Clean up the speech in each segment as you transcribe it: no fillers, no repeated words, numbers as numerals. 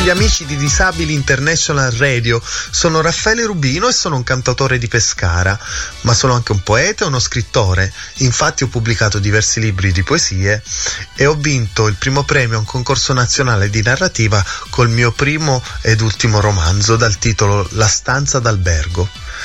gli amici di Disabili International Radio. Sono Raffaele Rubino e sono un cantautore di Pescara, ma sono anche un poeta e uno scrittore. Infatti ho pubblicato diversi libri di poesie e ho vinto il primo premio a un concorso nazionale di narrativa col mio primo ed ultimo romanzo dal titolo La stanza d'albergo.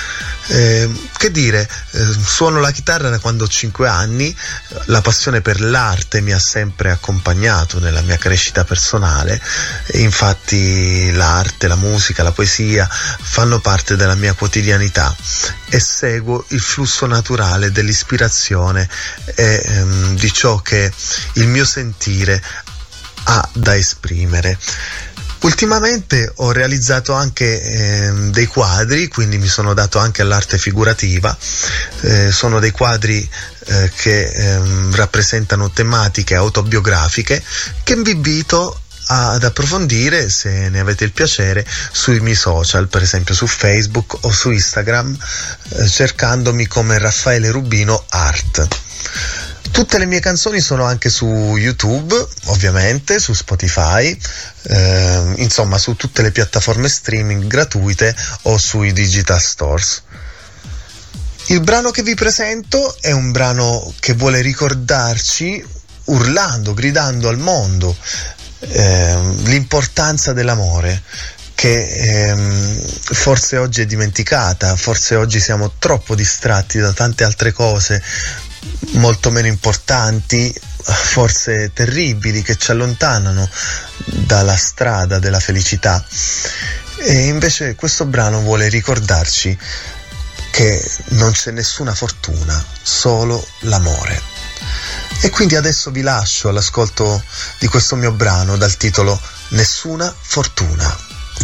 Che dire, suono la chitarra da quando ho 5 anni, la passione per l'arte mi ha sempre accompagnato nella mia crescita personale e infatti l'arte, la musica, la poesia fanno parte della mia quotidianità e seguo il flusso naturale dell'ispirazione e di ciò che il mio sentire ha da esprimere. Ultimamente ho realizzato anche dei quadri, quindi mi sono dato anche all'arte figurativa. Sono dei quadri che rappresentano tematiche autobiografiche che vi invito ad approfondire, se ne avete il piacere, sui miei social, per esempio su Facebook o su Instagram, cercandomi come Raffaele Rubino Art. Tutte le mie canzoni sono anche su YouTube, ovviamente, su Spotify, insomma su tutte le piattaforme streaming gratuite o sui digital stores. Il brano che vi presento è un brano che vuole ricordarci, urlando, gridando al mondo, l'importanza dell'amore, che forse oggi è dimenticata, forse oggi siamo troppo distratti da tante altre cose molto meno importanti, forse terribili, che ci allontanano dalla strada della felicità. E invece questo brano vuole ricordarci che non c'è nessuna fortuna, solo l'amore. E quindi adesso vi lascio all'ascolto di questo mio brano dal titolo Nessuna fortuna.